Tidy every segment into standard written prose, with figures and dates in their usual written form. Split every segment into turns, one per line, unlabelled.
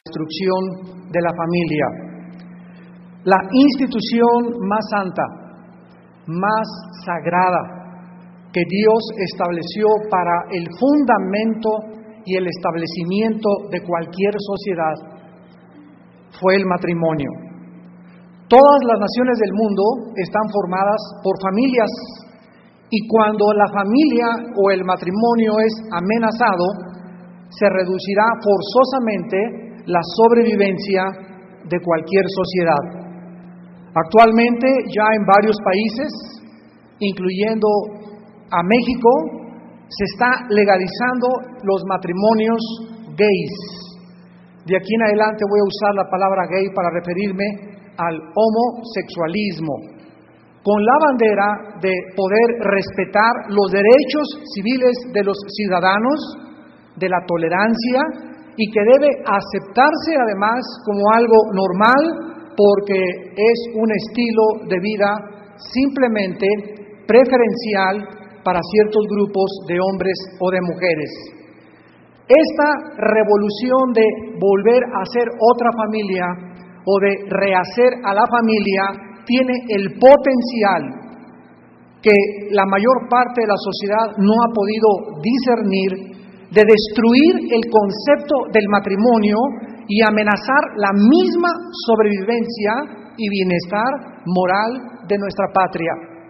destrucción de la familia. La institución más santa, más sagrada que Dios estableció para el fundamento y el establecimiento de cualquier sociedad fue el matrimonio. Todas las naciones del mundo están formadas por familias, y cuando la familia o el matrimonio es amenazado, se reducirá forzosamente la sobrevivencia de cualquier sociedad. Actualmente ya en varios países, incluyendo a México, se está legalizando los matrimonios gays. De aquí en adelante voy a usar la palabra gay para referirme al homosexualismo, con la bandera de poder respetar los derechos civiles de los ciudadanos, de la tolerancia, y que debe aceptarse además como algo normal porque es un estilo de vida simplemente preferencial para ciertos grupos de hombres o de mujeres. Esta revolución de volver a ser otra familia o de rehacer a la familia tiene el potencial que la mayor parte de la sociedad no ha podido discernir de destruir el concepto del matrimonio y amenazar la misma sobrevivencia y bienestar moral de nuestra patria.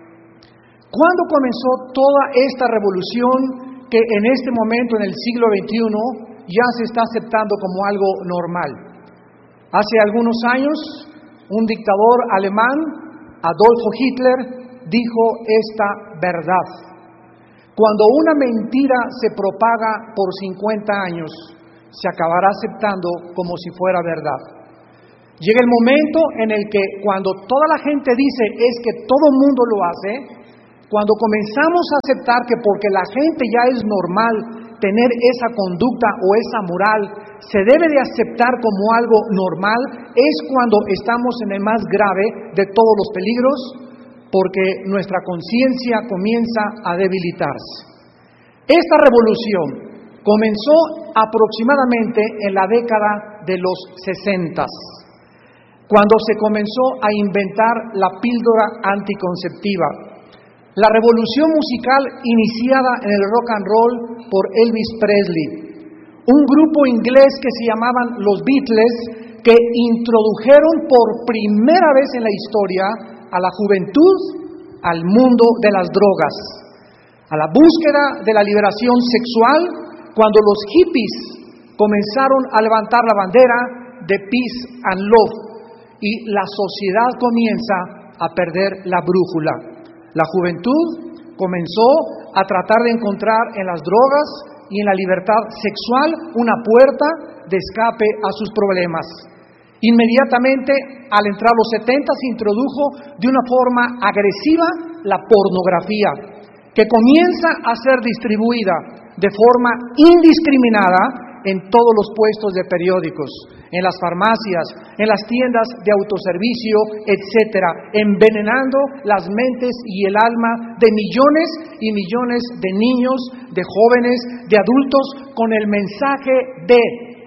¿Cuándo comenzó toda esta revolución que en este momento, en el siglo XXI, ya se está aceptando como algo normal? Hace algunos años, un dictador alemán, Adolfo Hitler, dijo esta verdad: cuando una mentira se propaga por 50 años, se acabará aceptando como si fuera verdad. Llega el momento en el que cuando toda la gente dice es que todo el mundo lo hace, cuando comenzamos a aceptar que porque la gente ya es normal tener esa conducta o esa moral, se debe de aceptar como algo normal, es cuando estamos en el más grave de todos los peligros, porque nuestra conciencia comienza a debilitarse. Esta revolución comenzó aproximadamente en la década de los 60, cuando se comenzó a inventar la píldora anticonceptiva. La revolución musical iniciada en el rock and roll por Elvis Presley, un grupo inglés que se llamaban los Beatles, que introdujeron por primera vez en la historia a la juventud al mundo de las drogas, a la búsqueda de la liberación sexual, cuando los hippies comenzaron a levantar la bandera de peace and love y la sociedad comienza a perder la brújula. La juventud comenzó a tratar de encontrar en las drogas y en la libertad sexual una puerta de escape a sus problemas. Inmediatamente, al entrar los 70, se introdujo de una forma agresiva la pornografía, que comienza a ser distribuida de forma indiscriminada en todos los puestos de periódicos, en las farmacias, en las tiendas de autoservicio, etcétera, envenenando las mentes y el alma de millones y millones de niños, de jóvenes, de adultos, con el mensaje de: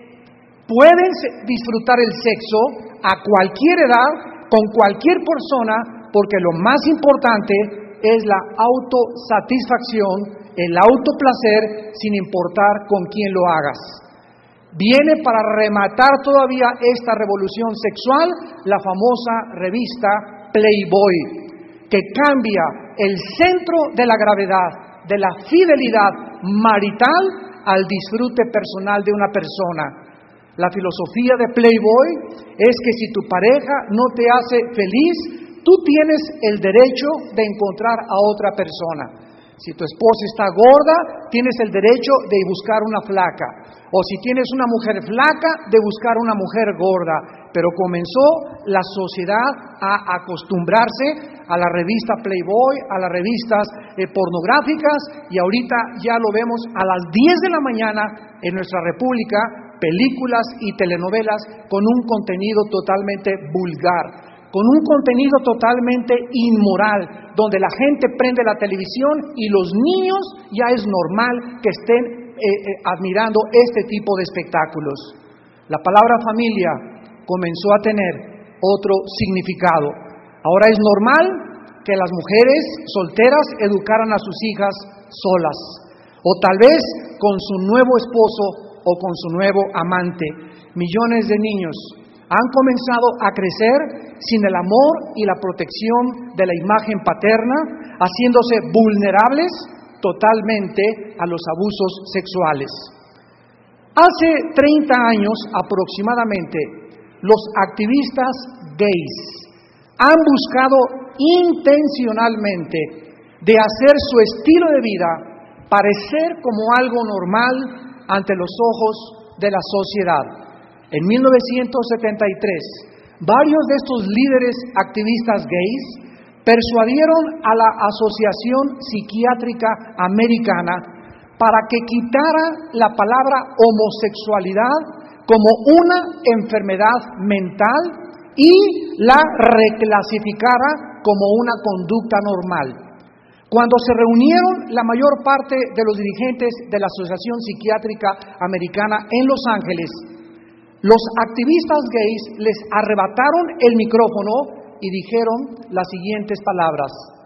pueden disfrutar el sexo a cualquier edad, con cualquier persona, porque lo más importante es la autosatisfacción, el autoplacer, sin importar con quién lo hagas. Viene para rematar todavía esta revolución sexual la famosa revista Playboy, que cambia el centro de la gravedad, de la fidelidad marital al disfrute personal de una persona. La filosofía de Playboy es que si tu pareja no te hace feliz, tú tienes el derecho de encontrar a otra persona. Si tu esposa está gorda, tienes el derecho de buscar una flaca. O si tienes una mujer flaca, de buscar una mujer gorda. Pero comenzó la sociedad a acostumbrarse a la revista Playboy, a las revistas pornográficas, y ahorita ya lo vemos a las 10 de la mañana en nuestra república, películas y telenovelas con un contenido totalmente vulgar, con un contenido totalmente inmoral, donde la gente prende la televisión y los niños ya es normal que estén admirando este tipo de espectáculos. la palabra familia comenzó a tener otro significado. Ahora es normal que las mujeres solteras educaran a sus hijas solas, o tal vez con su nuevo esposo o con su nuevo amante. Millones de niños han comenzado a crecer sin el amor y la protección de la imagen paterna, haciéndose vulnerables totalmente a los abusos sexuales. Hace 30 años aproximadamente, los activistas gays han buscado intencionalmente de hacer su estilo de vida parecer como algo normal ante los ojos de la sociedad. En 1973, varios de estos líderes activistas gays persuadieron a la Asociación Psiquiátrica Americana para que quitara la palabra homosexualidad como una enfermedad mental y la reclasificara como una conducta normal. Cuando se reunieron la mayor parte de los dirigentes de la Asociación Psiquiátrica Americana en Los Ángeles, los activistas gays les arrebataron el micrófono y dijeron las siguientes palabras: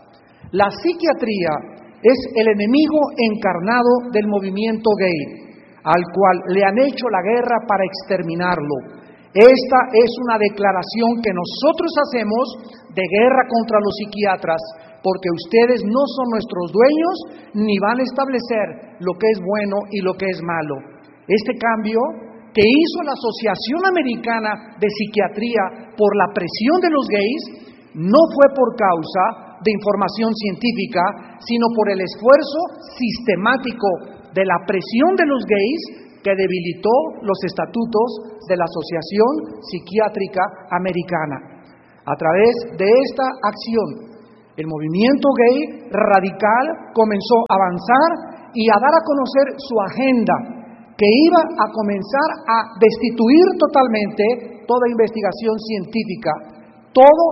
la psiquiatría es el enemigo encarnado del movimiento gay, al cual le han hecho la guerra para exterminarlo. Esta es una declaración que nosotros hacemos de guerra contra los psiquiatras, porque ustedes no son nuestros dueños ni van a establecer lo que es bueno y lo que es malo. Este cambio que hizo la Asociación Americana de Psiquiatría por la presión de los gays no fue por causa de información científica, sino por el esfuerzo sistemático de la presión de los gays que debilitó los estatutos de la Asociación Psiquiátrica Americana. A través de esta acción, el movimiento gay radical comenzó a avanzar y a dar a conocer su agenda, que iba a comenzar a destituir totalmente toda investigación científica, todo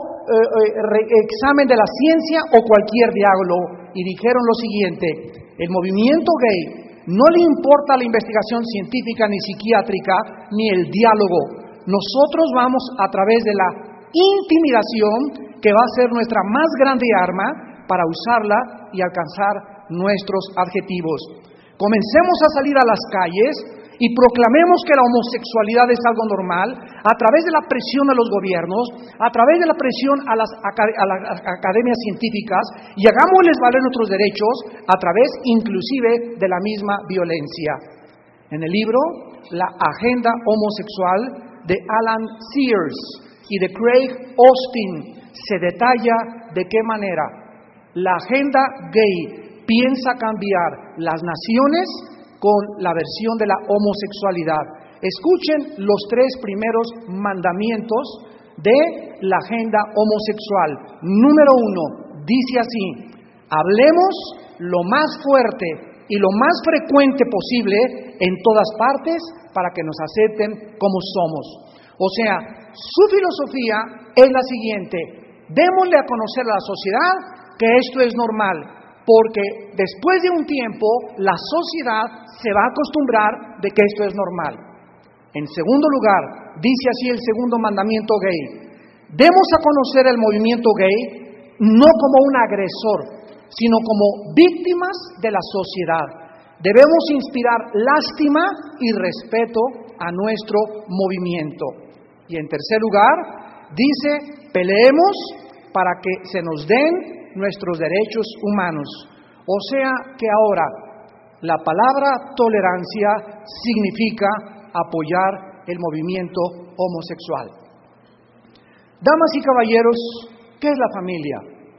examen de la ciencia o cualquier diálogo. Y dijeron lo siguiente: el movimiento gay no le importa la investigación científica ni psiquiátrica ni el diálogo. Nosotros vamos a través de la intimidación, que va a ser nuestra más grande arma para usarla y alcanzar nuestros objetivos. Comencemos a salir a las calles y proclamemos que la homosexualidad es algo normal a través de la presión a los gobiernos, a través de la presión a las academias científicas, y hagámosles valer nuestros derechos a través inclusive de la misma violencia. En el libro La Agenda Homosexual de Alan Sears y de Craig Austin se detalla de qué manera la agenda gay piensa cambiar las naciones con la versión de la homosexualidad. Escuchen los 3 primeros mandamientos de la agenda homosexual. Número 1, dice así: hablemos lo más fuerte y lo más frecuente posible en todas partes para que nos acepten como somos. O sea, su filosofía es la siguiente: démosle a conocer a la sociedad que esto es normal, porque después de un tiempo la sociedad se va a acostumbrar de que esto es normal. En segundo lugar, dice así el segundo mandamiento gay: demos a conocer el movimiento gay no como un agresor, sino como víctimas de la sociedad. Debemos inspirar lástima y respeto a nuestro movimiento. Y en tercer lugar, dice: peleemos para que se nos den nuestros derechos humanos. O sea que ahora la palabra tolerancia significa apoyar el movimiento homosexual. Damas y caballeros, ¿qué es la familia?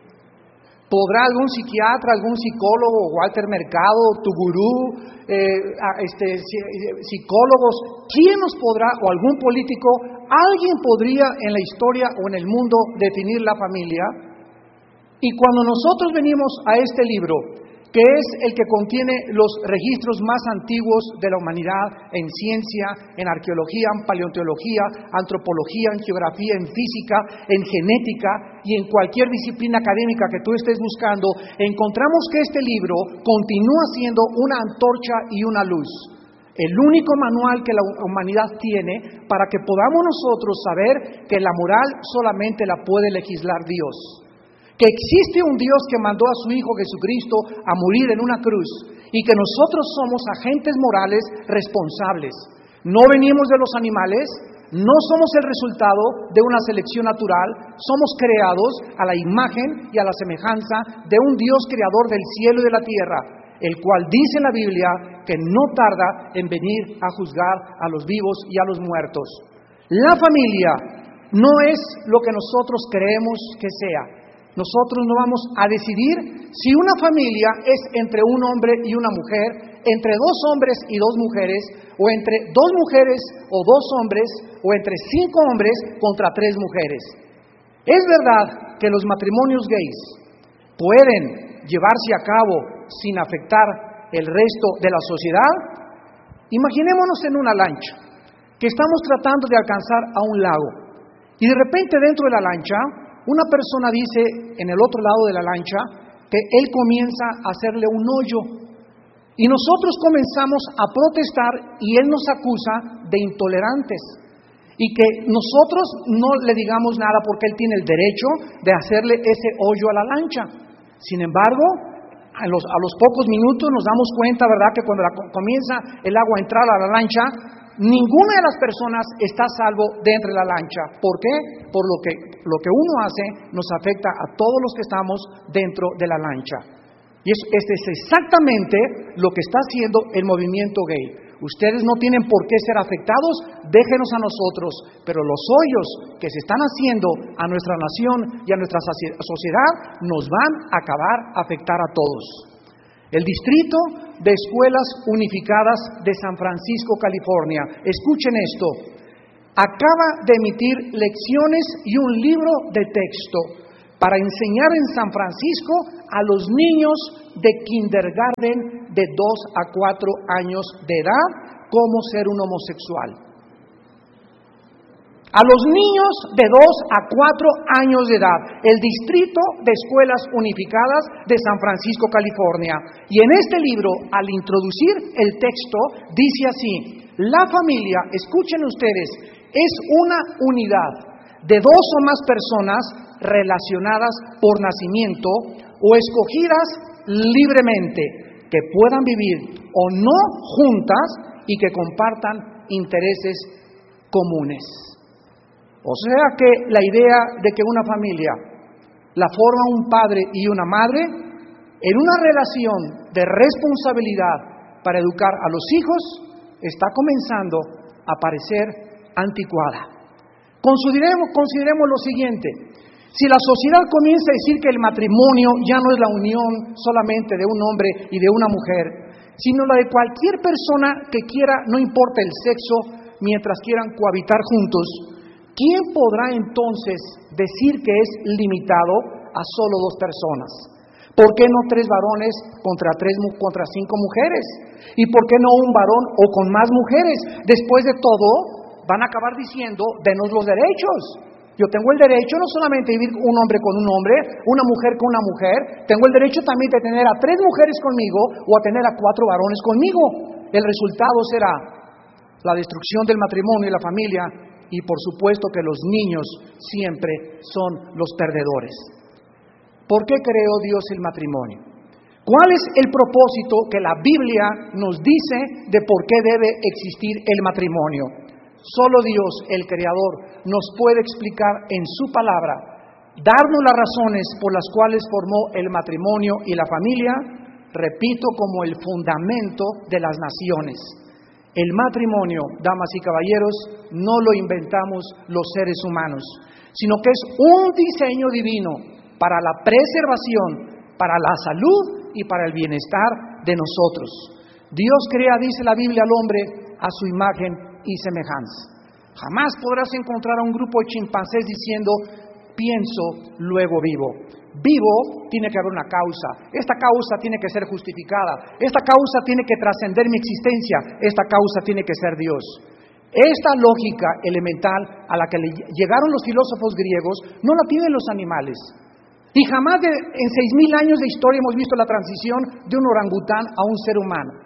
¿Podrá algún psiquiatra, algún psicólogo, Walter Mercado, tu gurú, psicólogos, quién nos podrá, o algún político, alguien podría en la historia o en el mundo definir la familia? Y cuando nosotros venimos a este libro, que es el que contiene los registros más antiguos de la humanidad en ciencia, en arqueología, en paleontología, antropología, en geografía, en física, en genética y en cualquier disciplina académica que tú estés buscando, encontramos que este libro continúa siendo una antorcha y una luz. El único manual que la humanidad tiene para que podamos nosotros saber que la moral solamente la puede legislar Dios. Que existe un Dios que mandó a su Hijo Jesucristo a morir en una cruz y que nosotros somos agentes morales responsables. No venimos de los animales, no somos el resultado de una selección natural, somos creados a la imagen y a la semejanza de un Dios creador del cielo y de la tierra, el cual dice en la Biblia que no tarda en venir a juzgar a los vivos y a los muertos. La familia no es lo que nosotros creemos que sea. Nosotros no vamos a decidir si una familia es entre un hombre y una mujer, entre dos hombres y dos mujeres, o entre dos mujeres o dos hombres, o entre 5 hombres contra 3 mujeres. Es verdad que los matrimonios gays pueden llevarse a cabo sin afectar el resto de la sociedad. Imaginémonos en una lancha que estamos tratando de alcanzar a un lago y de repente dentro de la lancha una persona dice en el otro lado de la lancha que él comienza a hacerle un hoyo y nosotros comenzamos a protestar y él nos acusa de intolerantes y que nosotros no le digamos nada porque él tiene el derecho de hacerle ese hoyo a la lancha. Sin embargo, a los pocos minutos nos damos cuenta, ¿verdad?, que cuando comienza el agua a entrar a la lancha, ninguna de las personas está a salvo dentro de la lancha. ¿Por qué? Por lo que uno hace nos afecta a todos los que estamos dentro de la lancha. Y este es exactamente lo que está haciendo el movimiento gay. Ustedes no tienen por qué ser afectados, déjenos a nosotros, pero los hoyos que se están haciendo a nuestra nación y a nuestra sociedad nos van a acabar a afectar a todos. El Distrito de Escuelas Unificadas de San Francisco, California, escuchen esto, acaba de emitir lecciones y un libro de texto para enseñar en San Francisco a los niños de kindergarten de 2 a 4 años de edad cómo ser un homosexual. A los niños de 2 a 4 años de edad, el Distrito de Escuelas Unificadas de San Francisco, California. Y en este libro, al introducir el texto, dice así: la familia, escuchen ustedes, es una unidad de 2 o más personas relacionadas por nacimiento o escogidas libremente, que puedan vivir o no juntas y que compartan intereses comunes. O sea que la idea de que una familia la forma un padre y una madre en una relación de responsabilidad para educar a los hijos está comenzando a parecer anticuada. Consideremos lo siguiente: si la sociedad comienza a decir que el matrimonio ya no es la unión solamente de un hombre y de una mujer, sino la de cualquier persona que quiera, no importa el sexo, mientras quieran cohabitar juntos, ¿quién podrá entonces decir que es limitado a solo 2 personas? ¿Por qué no 3 varones contra 5 mujeres? ¿Y por qué no un varón o con más mujeres? Después de todo, van a acabar diciendo, denos los derechos. Yo tengo el derecho no solamente de vivir un hombre con un hombre, una mujer con una mujer, tengo el derecho también de tener a 3 mujeres conmigo o a tener a 4 varones conmigo. El resultado será la destrucción del matrimonio y la familia y por supuesto que los niños siempre son los perdedores. ¿Por qué creó Dios el matrimonio? ¿Cuál es el propósito que la Biblia nos dice de por qué debe existir el matrimonio? Solo Dios, el Creador, nos puede explicar en su palabra, darnos las razones por las cuales formó el matrimonio y la familia, repito, como el fundamento de las naciones. El matrimonio, damas y caballeros, no lo inventamos los seres humanos, sino que es un diseño divino para la preservación, para la salud y para el bienestar de nosotros. Dios crea, dice la Biblia, al hombre a su imagen y semejanza. Jamás podrás encontrar a un grupo de chimpancés diciendo, pienso, luego vivo. Vivo tiene que haber una causa. Esta causa tiene que ser justificada. Esta causa tiene que trascender mi existencia. Esta causa tiene que ser Dios. Esta lógica elemental a la que llegaron los filósofos griegos no la tienen los animales. Y jamás en 6,000 años de historia hemos visto la transición de un orangután a un ser humano.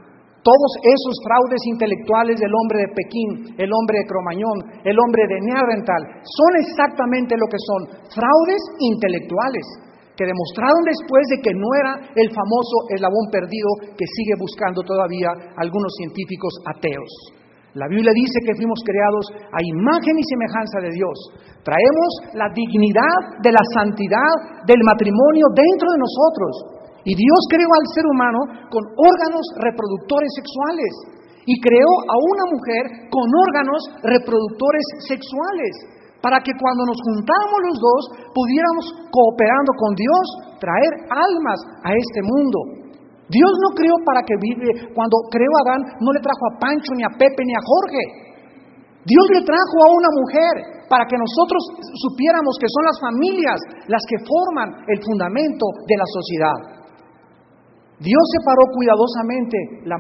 Todos esos fraudes intelectuales del hombre de Pekín, el hombre de Cromañón, el hombre de Neandertal, son exactamente lo que son, fraudes intelectuales, que demostraron después de que no era el famoso eslabón perdido que sigue buscando todavía algunos científicos ateos. La Biblia dice que fuimos creados a imagen y semejanza de Dios. Traemos la dignidad de la santidad del matrimonio dentro de nosotros. Y Dios creó al ser humano con órganos reproductores sexuales. Y creó a una mujer con órganos reproductores sexuales. Para que cuando nos juntáramos los dos, pudiéramos, cooperando con Dios, traer almas a este mundo. Dios no creó para que vive. Cuando creó a Adán, no le trajo a Pancho, ni a Pepe, ni a Jorge. Dios le trajo a una mujer para que nosotros supiéramos que son las familias las que forman el fundamento de la sociedad. Dios separó cuidadosamente la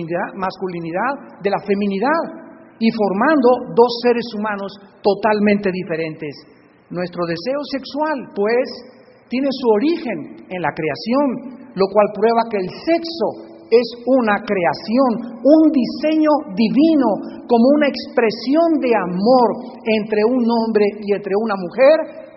masculinidad de la feminidad y formando dos seres humanos totalmente diferentes. Nuestro deseo sexual, pues, tiene su origen en la creación, lo cual prueba que el sexo es una creación, un diseño divino, como una expresión de amor entre un hombre y entre una mujer,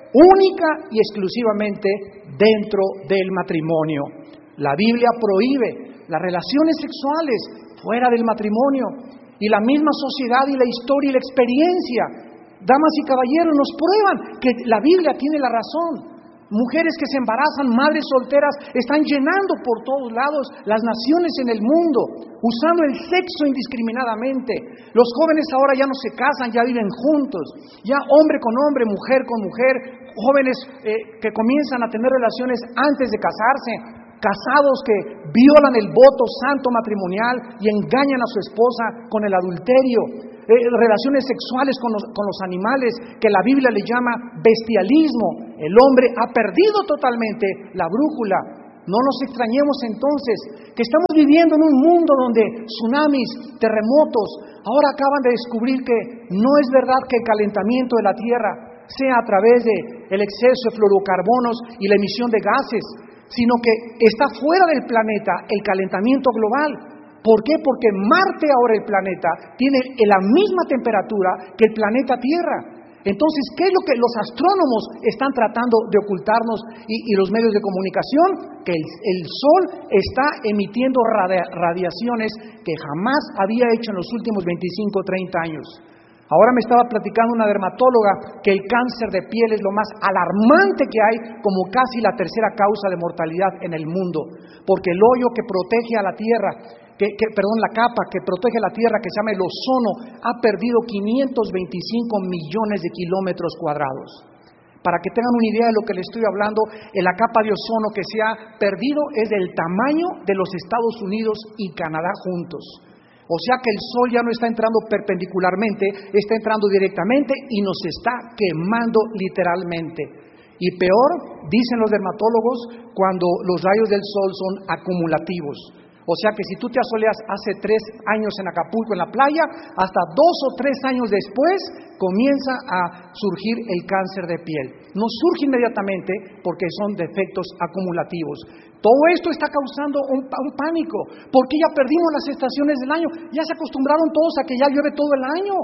única y exclusivamente dentro del matrimonio. La Biblia prohíbe las relaciones sexuales fuera del matrimonio y la misma sociedad y la historia y la experiencia, damas y caballeros, nos prueban que la Biblia tiene la razón. Mujeres que se embarazan, madres solteras, están llenando por todos lados las naciones en el mundo, usando el sexo indiscriminadamente. Los jóvenes ahora ya no se casan, ya viven juntos, ya hombre con hombre, mujer con mujer, jóvenes que comienzan a tener relaciones antes de casarse, casados que violan el voto santo matrimonial y engañan a su esposa con el adulterio, relaciones sexuales con los animales, que la Biblia le llama bestialismo. El hombre ha perdido totalmente la brújula. No nos extrañemos entonces que estamos viviendo en un mundo donde tsunamis, terremotos, ahora acaban de descubrir que no es verdad que el calentamiento de la Tierra sea a través del exceso de fluorocarbonos y la emisión de gases, sino que está fuera del planeta el calentamiento global. ¿Por qué? Porque Marte, ahora el planeta, tiene la misma temperatura que el planeta Tierra. Entonces, ¿qué es lo que los astrónomos están tratando de ocultarnos y los medios de comunicación? Que el Sol está emitiendo radiaciones que jamás había hecho en los últimos 25 o 30 años. Ahora me estaba platicando una dermatóloga que el cáncer de piel es lo más alarmante que hay, como casi la tercera causa de mortalidad en el mundo, porque el hoyo que protege a la Tierra, la capa que protege a la Tierra, que se llama el ozono, ha perdido 525 millones de kilómetros cuadrados. Para que tengan una idea de lo que les estoy hablando, en la capa de ozono que se ha perdido es del tamaño de los Estados Unidos y Canadá juntos. O sea que el Sol ya no está entrando perpendicularmente, está entrando directamente y nos está quemando literalmente. Y peor, dicen los dermatólogos, cuando los rayos del Sol son acumulativos. O sea que si tú te asoleas hace 3 años en Acapulco, en la playa, hasta 2 o 3 años después comienza a surgir el cáncer de piel. No surge inmediatamente porque son defectos acumulativos. Todo esto está causando un pánico, porque ya perdimos las estaciones del año. Ya se acostumbraron todos a que ya llueve todo el año.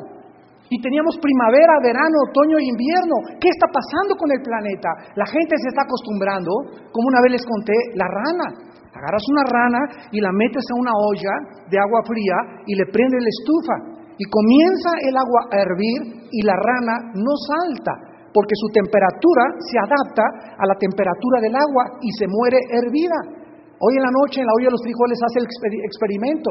Y teníamos primavera, verano, otoño e invierno. ¿Qué está pasando con el planeta? La gente se está acostumbrando, como una vez les conté, la rana. Agarras una rana y la metes a una olla de agua fría y le prendes la estufa. Y comienza el agua a hervir y la rana no salta, porque su temperatura se adapta a la temperatura del agua y se muere hervida. Hoy en la noche en la olla de los frijoles hace el experimento.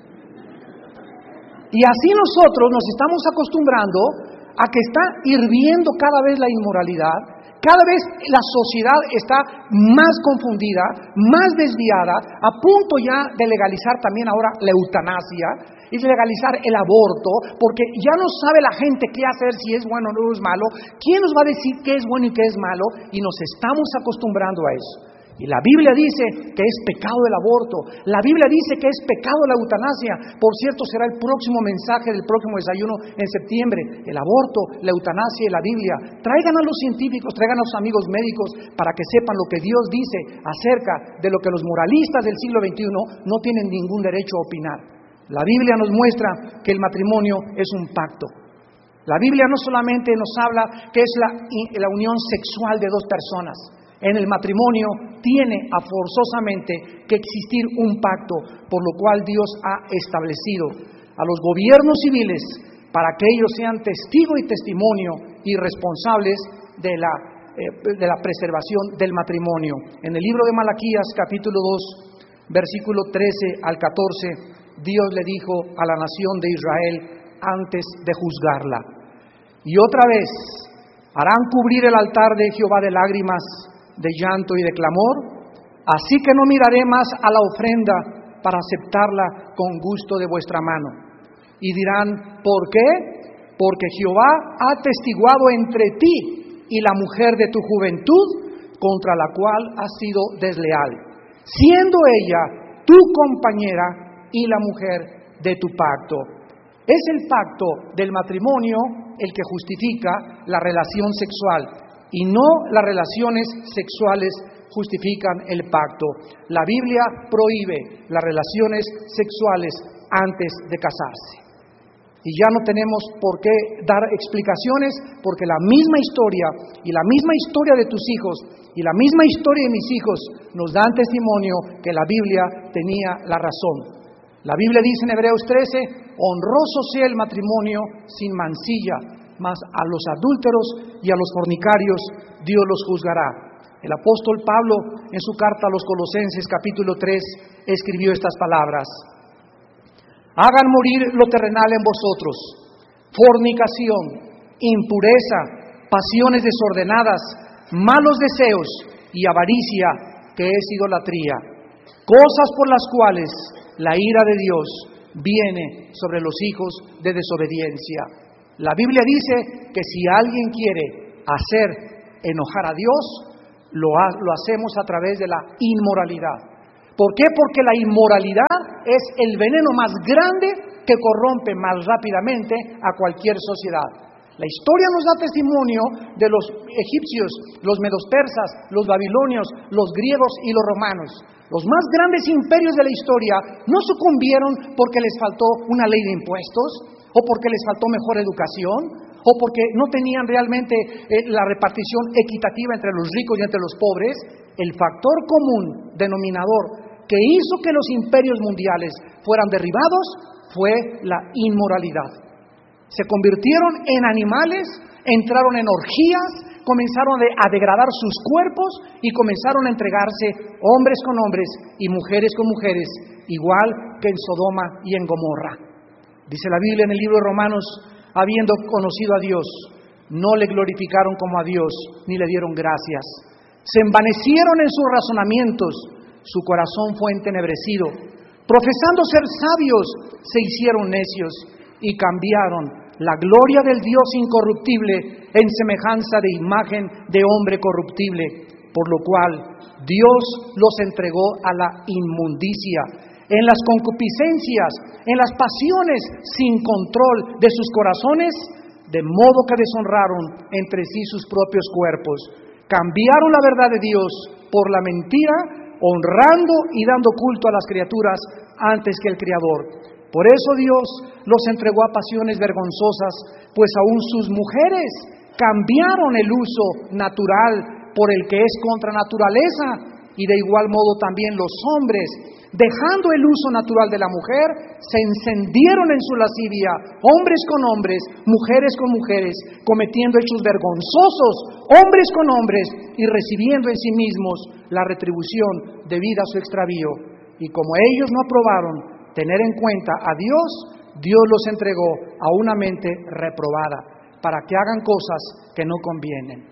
Y así nosotros nos estamos acostumbrando a que está hirviendo cada vez la inmoralidad. Cada vez la sociedad está más confundida, más desviada, a punto ya de legalizar también ahora la eutanasia y de legalizar el aborto, porque ya no sabe la gente qué hacer, si es bueno o no es malo. ¿Quién nos va a decir qué es bueno y qué es malo? Y nos estamos acostumbrando a eso. Y la Biblia dice que es pecado el aborto. La Biblia dice que es pecado la eutanasia. Por cierto, será el próximo mensaje del próximo desayuno en septiembre. El aborto, la eutanasia y la Biblia. Traigan a los científicos, traigan a los amigos médicos para que sepan lo que Dios dice acerca de lo que los moralistas del siglo XXI no tienen ningún derecho a opinar. La Biblia nos muestra que el matrimonio es un pacto. La Biblia no solamente nos habla que es la unión sexual de dos personas. En el matrimonio tiene forzosamente que existir un pacto, por lo cual Dios ha establecido a los gobiernos civiles para que ellos sean testigo y testimonio y responsables de la preservación del matrimonio. En el libro de Malaquías, capítulo 2, versículo 13 al 14, Dios le dijo a la nación de Israel antes de juzgarla: y otra vez harán cubrir el altar de Jehová de lágrimas, de llanto y de clamor, así que no miraré más a la ofrenda para aceptarla con gusto de vuestra mano. Y dirán: ¿por qué? Porque Jehová ha testiguado entre ti y la mujer de tu juventud, contra la cual has sido desleal, siendo ella tu compañera y la mujer de tu pacto. Es el pacto del matrimonio el que justifica la relación sexual, y no las relaciones sexuales justifican el pacto. La Biblia prohíbe las relaciones sexuales antes de casarse. Y ya no tenemos por qué dar explicaciones, porque la misma historia y la misma historia de tus hijos y la misma historia de mis hijos nos dan testimonio que la Biblia tenía la razón. La Biblia dice en Hebreos 13: honroso sea el matrimonio sin mancilla, mas a los adúlteros y a los fornicarios Dios los juzgará. El apóstol Pablo, en su carta a los Colosenses, capítulo 3, escribió estas palabras: hagan morir lo terrenal en vosotros, fornicación, impureza, pasiones desordenadas, malos deseos y avaricia, que es idolatría, cosas por las cuales la ira de Dios viene sobre los hijos de desobediencia. La Biblia dice que si alguien quiere hacer enojar a Dios, lo hacemos a través de la inmoralidad. ¿Por qué? Porque la inmoralidad es el veneno más grande que corrompe más rápidamente a cualquier sociedad. La historia nos da testimonio de los egipcios, los medopersas, los babilonios, los griegos y los romanos. Los más grandes imperios de la historia no sucumbieron porque les faltó una ley de impuestos, o porque les faltó mejor educación, o porque no tenían realmente la repartición equitativa entre los ricos y entre los pobres. El factor común denominador que hizo que los imperios mundiales fueran derribados fue la inmoralidad. Se convirtieron en animales, entraron en orgías, comenzaron a degradar sus cuerpos y comenzaron a entregarse hombres con hombres y mujeres con mujeres, igual que en Sodoma y en Gomorra. Dice la Biblia en el libro de Romanos: habiendo conocido a Dios, no le glorificaron como a Dios, ni le dieron gracias. Se envanecieron en sus razonamientos, su corazón fue entenebrecido. Profesando ser sabios, se hicieron necios y cambiaron la gloria del Dios incorruptible en semejanza de imagen de hombre corruptible, por lo cual Dios los entregó a la inmundicia, en las concupiscencias, en las pasiones sin control de sus corazones, de modo que deshonraron entre sí sus propios cuerpos. Cambiaron la verdad de Dios por la mentira, honrando y dando culto a las criaturas antes que el Creador. Por eso Dios los entregó a pasiones vergonzosas, pues aún sus mujeres cambiaron el uso natural por el que es contra naturaleza, y de igual modo también los hombres, dejando el uso natural de la mujer, se encendieron en su lascivia, hombres con hombres, mujeres con mujeres, cometiendo hechos vergonzosos, hombres con hombres, y recibiendo en sí mismos la retribución debida a su extravío. Y como ellos no aprobaron tener en cuenta a Dios, Dios los entregó a una mente reprobada, para que hagan cosas que no convienen.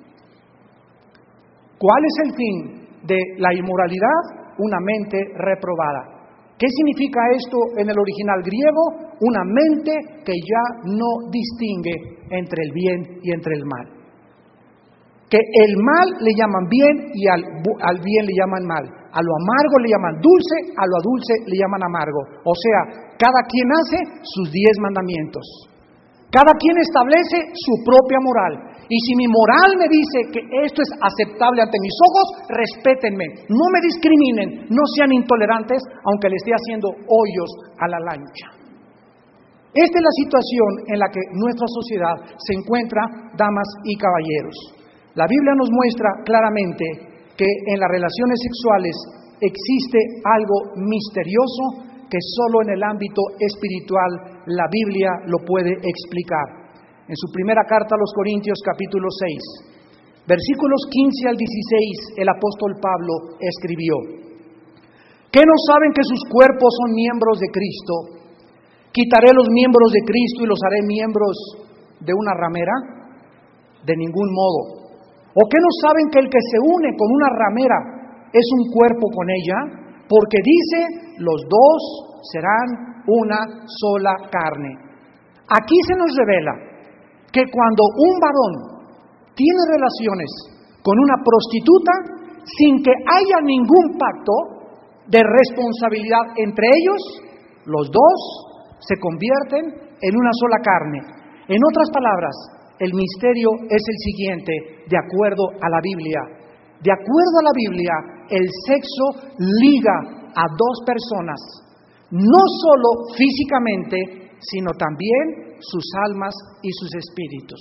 ¿Cuál es el fin de la inmoralidad? Una mente reprobada. ¿Qué significa esto en el original griego? Una mente que ya no distingue entre el bien y entre el mal. que el mal le llaman bien y al bien le llaman mal. A lo amargo le llaman dulce, a lo dulce le llaman amargo. O sea, cada quien hace sus 10 mandamientos. Cada quien establece su propia moral. Y si mi moral me dice que esto es aceptable ante mis ojos, respétenme, no me discriminen, no sean intolerantes, aunque le esté haciendo hoyos a la lancha. Esta es la situación en la que nuestra sociedad se encuentra, damas y caballeros. La Biblia nos muestra claramente que en las relaciones sexuales existe algo misterioso que solo en el ámbito espiritual la Biblia lo puede explicar. En su primera carta a los Corintios, capítulo 6, versículos 15 al 16, el apóstol Pablo escribió: ¿Qué no saben que sus cuerpos son miembros de Cristo? ¿Quitaré los miembros de Cristo y los haré miembros de una ramera? De ningún modo. ¿O qué no saben que el que se une con una ramera es un cuerpo con ella? Porque dice, los dos serán una sola carne. Aquí se nos revela que cuando un varón tiene relaciones con una prostituta, sin que haya ningún pacto de responsabilidad entre ellos, los dos se convierten en una sola carne. En otras palabras, el misterio es el siguiente, de acuerdo a la Biblia. De acuerdo a la Biblia, el sexo liga a dos personas, no solo físicamente, sino también sus almas y sus espíritus.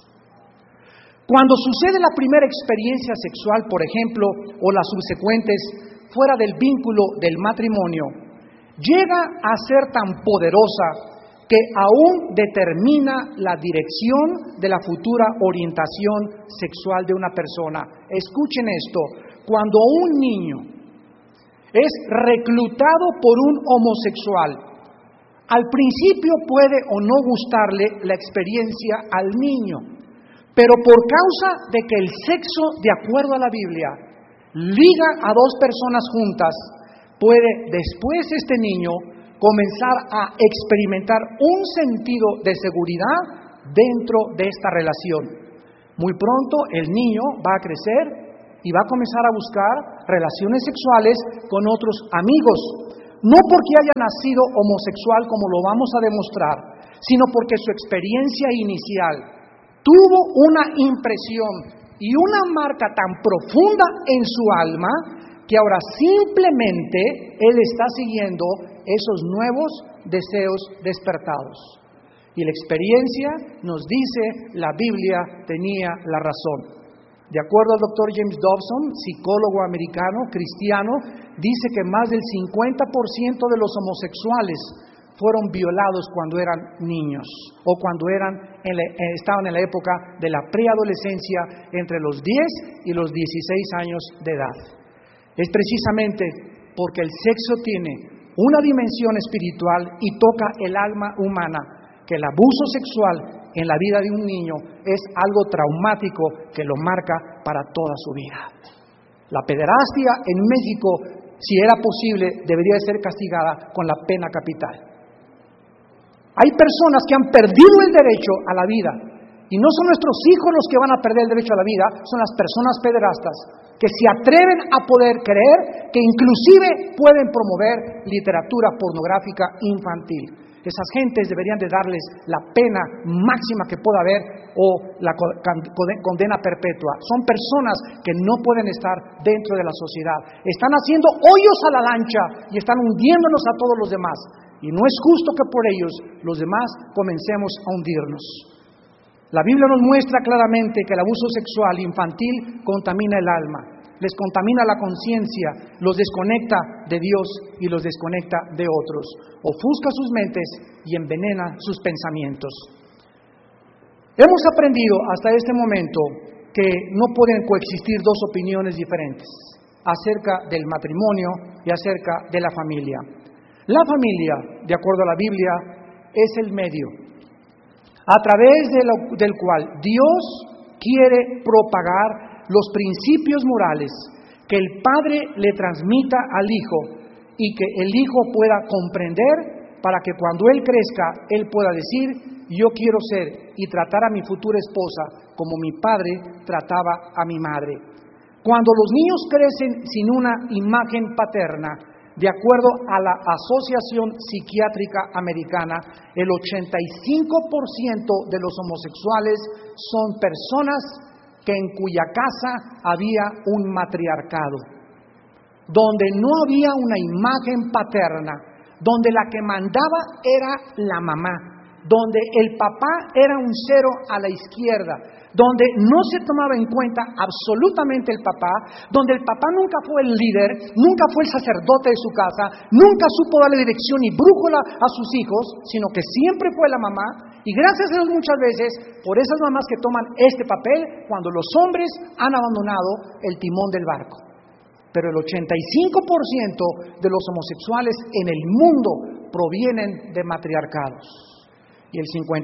Cuando sucede la primera experiencia sexual, por ejemplo, o las subsecuentes, fuera del vínculo del matrimonio, llega a ser tan poderosa que aún determina la dirección de la futura orientación sexual de una persona. Escuchen esto, cuando un niño es reclutado por un homosexual, al principio puede o no gustarle la experiencia al niño, pero por causa de que el sexo, de acuerdo a la Biblia, liga a dos personas juntas, puede después este niño comenzar a experimentar un sentido de seguridad dentro de esta relación. Muy pronto el niño va a crecer y va a comenzar a buscar relaciones sexuales con otros amigos, no porque haya nacido homosexual como lo vamos a demostrar, sino porque su experiencia inicial tuvo una impresión y una marca tan profunda en su alma que ahora simplemente él está siguiendo esos nuevos deseos despertados. Y la experiencia nos dice, la Biblia tenía la razón. De acuerdo al Dr. James Dobson, psicólogo americano, cristiano, dice que más del 50% de los homosexuales fueron violados cuando eran niños o cuando estaban en la época de la preadolescencia entre los 10 y los 16 años de edad. Es precisamente porque el sexo tiene una dimensión espiritual y toca el alma humana, que el abuso sexual en la vida de un niño es algo traumático que lo marca para toda su vida. La pederastia en México, si era posible, debería ser castigada con la pena capital. Hay personas que han perdido el derecho a la vida, y no son nuestros hijos los que van a perder el derecho a la vida, son las personas pederastas, que se atreven a poder creer que inclusive pueden promover literatura pornográfica infantil. Esas gentes deberían de darles la pena máxima que pueda haber o la condena perpetua. Son personas que no pueden estar dentro de la sociedad. Están haciendo hoyos a la lancha y están hundiéndonos a todos los demás. Y no es justo que por ellos los demás comencemos a hundirnos. La Biblia nos muestra claramente que el abuso sexual infantil contamina el alma, les contamina la conciencia, los desconecta de Dios y los desconecta de otros, ofusca sus mentes y envenena sus pensamientos. Hemos aprendido hasta este momento que no pueden coexistir dos opiniones diferentes acerca del matrimonio y acerca de la familia. La familia, de acuerdo a la Biblia, es el medio a través del cual Dios quiere propagar los principios morales que el Padre le transmita al Hijo y que el Hijo pueda comprender para que cuando Él crezca, Él pueda decir, yo quiero ser y tratar a mi futura esposa como mi padre trataba a mi madre. Cuando los niños crecen sin una imagen paterna, de acuerdo a la Asociación Psiquiátrica Americana, el 85% de los homosexuales son personas en cuya casa había un matriarcado, donde no había una imagen paterna, donde la que mandaba era la mamá, donde el papá era un cero a la izquierda, donde no se tomaba en cuenta absolutamente el papá, donde el papá nunca fue el líder, nunca fue el sacerdote de su casa, nunca supo darle dirección y brújula a sus hijos, sino que siempre fue la mamá. Y gracias a Dios muchas veces por esas mamás que toman este papel cuando los hombres han abandonado el timón del barco. Pero el 85% de los homosexuales en el mundo provienen de matriarcados. Y el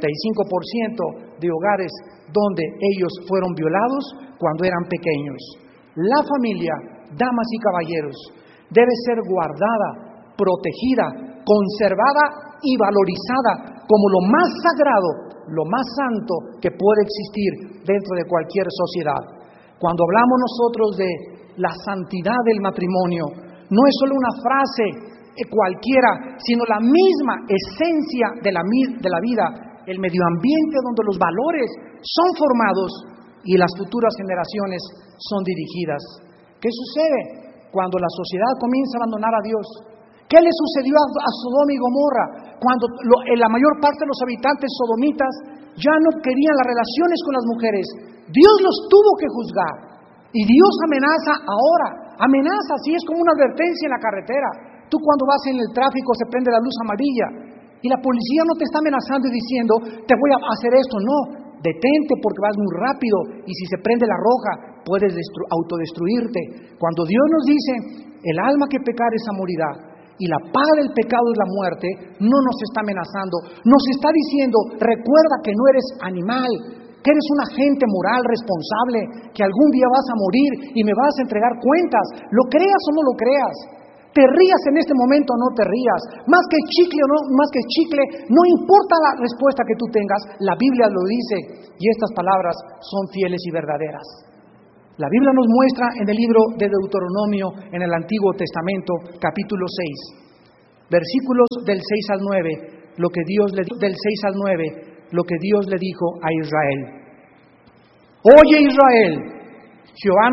55% de hogares donde ellos fueron violados cuando eran pequeños. La familia, damas y caballeros, debe ser guardada, protegida, conservada y valorizada como lo más sagrado, lo más santo que puede existir dentro de cualquier sociedad. Cuando hablamos nosotros de la santidad del matrimonio, no es solo una frase cualquiera, sino la misma esencia de la vida, el medio ambiente donde los valores son formados y las futuras generaciones son dirigidas. ¿Qué sucede cuando la sociedad comienza a abandonar a Dios? ¿Qué le sucedió a Sodoma y Gomorra cuando la mayor parte de los habitantes sodomitas ya no querían las relaciones con las mujeres? Dios los tuvo que juzgar y Dios amenaza ahora, amenaza, así es como una advertencia en la carretera. Tú cuando vas en el tráfico se prende la luz amarilla y la policía no te está amenazando y diciendo te voy a hacer esto, no, detente porque vas muy rápido y si se prende la roja puedes autodestruirte. Cuando Dios nos dice el alma que pecare esa morirá y la paga del pecado es la muerte, no nos está amenazando, nos está diciendo recuerda que no eres animal, que eres un agente moral responsable, que algún día vas a morir y me vas a entregar cuentas, lo creas o no lo creas. Te rías en este momento o no te rías, más que chicle o no, más que chicle, no importa la respuesta que tú tengas, la Biblia lo dice y estas palabras son fieles y verdaderas. La Biblia nos muestra en el libro de Deuteronomio, en el Antiguo Testamento, capítulo 6, versículos del 6 al 9, del 6 al 9, lo que Dios le dijo a Israel. Oye Israel, Jehová